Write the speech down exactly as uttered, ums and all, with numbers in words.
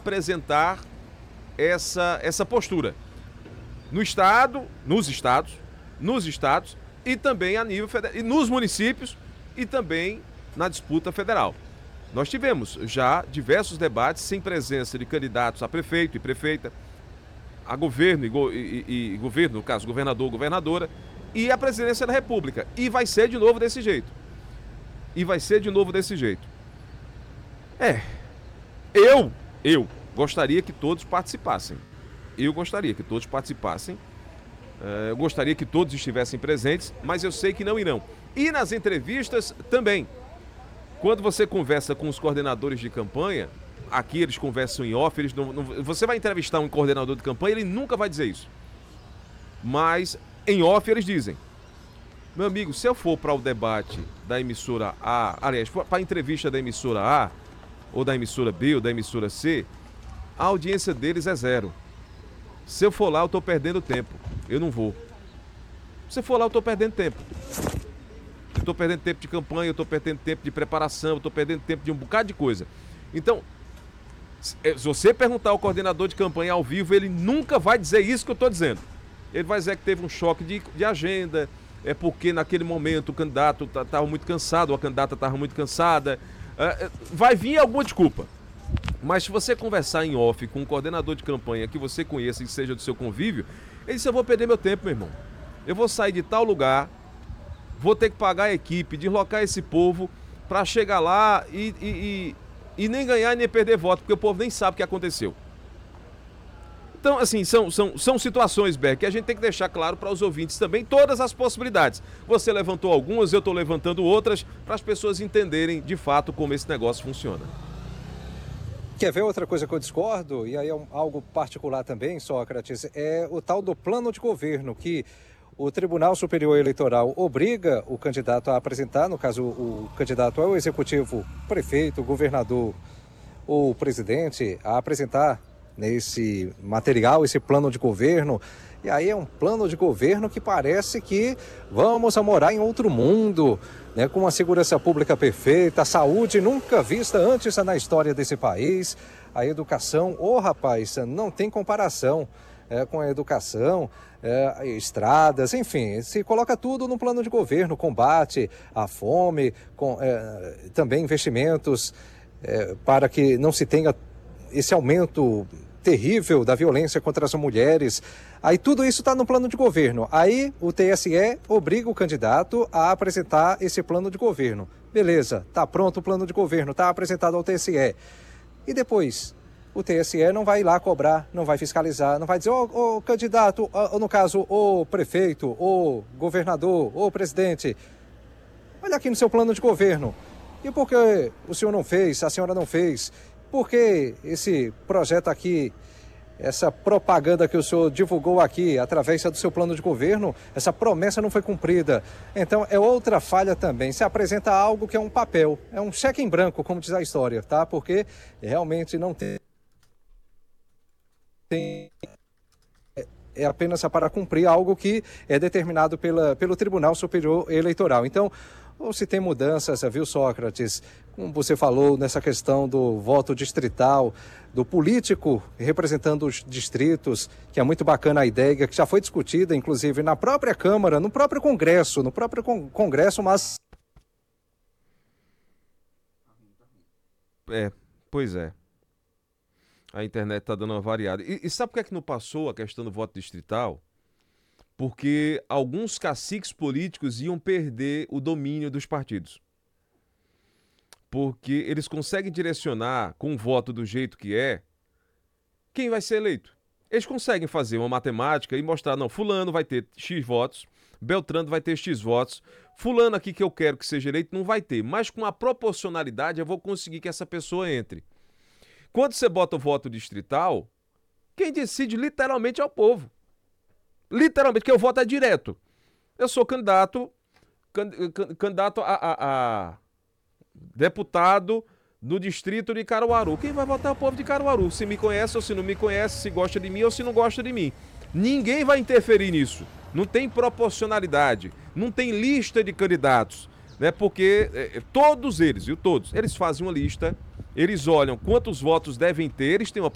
apresentar essa, essa postura no estado, nos estados, nos estados e também a nível federal, e nos municípios e também na disputa federal. Nós tivemos já diversos debates sem presença de candidatos a prefeito e prefeita, a governo e, go, e, e, e governo, no caso, governador, governadora, e a presidência da República. E vai ser de novo desse jeito. E vai ser de novo desse jeito. É, eu, eu gostaria que todos participassem. Eu gostaria que todos participassem. É, eu gostaria que todos estivessem presentes, mas eu sei que não irão. E nas entrevistas também. Quando você conversa com os coordenadores de campanha, aqui eles conversam em off, eles não, não, você vai entrevistar um coordenador de campanha, ele nunca vai dizer isso. Mas em off eles dizem: meu amigo, se eu for para o debate da emissora A, aliás, para a entrevista da emissora A, ou da emissora B, ou da emissora C, a audiência deles é zero. Se eu for lá, eu estou perdendo tempo. Eu não vou. Se eu for lá, eu estou perdendo tempo. Eu estou perdendo tempo de campanha, eu estou perdendo tempo de preparação, eu estou perdendo tempo de um bocado de coisa. Então, se você perguntar ao coordenador de campanha ao vivo, ele nunca vai dizer isso que eu estou dizendo. Ele vai dizer que teve um choque de, de agenda, é porque naquele momento o candidato estava muito cansado, ou a candidata estava muito cansada. É, vai vir alguma desculpa. Mas se você conversar em off com um coordenador de campanha que você conheça e seja do seu convívio, ele disse: eu vou perder meu tempo, meu irmão. Eu vou sair de tal lugar, vou ter que pagar a equipe, deslocar esse povo para chegar lá e, e, e, e nem ganhar e nem perder voto, porque o povo nem sabe o que aconteceu. Então, assim, são, são, são situações, Beck, que a gente tem que deixar claro para os ouvintes também todas as possibilidades. Você levantou algumas, eu estou levantando outras, para as pessoas entenderem de fato como esse negócio funciona. Quer ver outra coisa que eu discordo? E aí é um, algo particular também, Sócrates, é o tal do plano de governo, que o Tribunal Superior Eleitoral obriga o candidato a apresentar, no caso o candidato é o executivo, prefeito, governador ou presidente, a apresentar nesse material, esse plano de governo. E aí é um plano de governo que parece que vamos a morar em outro mundo, né, com uma segurança pública perfeita, a saúde nunca vista antes na história desse país, a educação, ô oh, rapaz, não tem comparação é, com a educação, é, estradas, enfim, se coloca tudo no plano de governo, combate à fome, com, é, também investimentos é, para que não se tenha esse aumento terrível da violência contra as mulheres. Aí tudo isso está no plano de governo. Aí o T S E obriga o candidato a apresentar esse plano de governo. Beleza, está pronto o plano de governo, está apresentado ao T S E. E depois, o T S E não vai lá cobrar, não vai fiscalizar, não vai dizer: ô oh, oh, candidato, ou no caso, ô oh, prefeito, ô oh, governador, ô oh, presidente, olha aqui no seu plano de governo. E por que o senhor não fez, a senhora não fez? Por que esse projeto aqui, essa propaganda que o senhor divulgou aqui, através do seu plano de governo, essa promessa não foi cumprida? Então, é outra falha também. Se apresenta algo que é um papel, é um cheque em branco, como diz a história, tá? Porque realmente não tem... tem... é apenas para cumprir algo que é determinado pela, pelo Tribunal Superior Eleitoral. Então, ou se tem mudanças, viu, Sócrates, como você falou nessa questão do voto distrital, do político representando os distritos, que é muito bacana a ideia, que já foi discutida, inclusive, na própria Câmara, no próprio Congresso, no próprio Congresso, mas... É, pois é. A internet está dando uma variada. E, e sabe por que é que não passou a questão do voto distrital? Porque alguns caciques políticos iam perder o domínio dos partidos. Porque eles conseguem direcionar, com o voto do jeito que é, quem vai ser eleito. Eles conseguem fazer uma matemática e mostrar: não, fulano vai ter X votos, Beltrano vai ter X votos, fulano aqui que eu quero que seja eleito não vai ter, mas com a proporcionalidade eu vou conseguir que essa pessoa entre. Quando você bota o voto distrital, quem decide literalmente é o povo. Literalmente, porque o voto é direto. Eu sou candidato, candidato a, a, a deputado no distrito de Caruaru. Quem vai votar é o povo de Caruaru. Se me conhece ou se não me conhece, se gosta de mim ou se não gosta de mim. Ninguém vai interferir nisso. Não tem proporcionalidade, não tem lista de candidatos, né? Porque é, todos eles, viu, todos, eles fazem uma lista, eles olham quantos votos devem ter, eles têm uma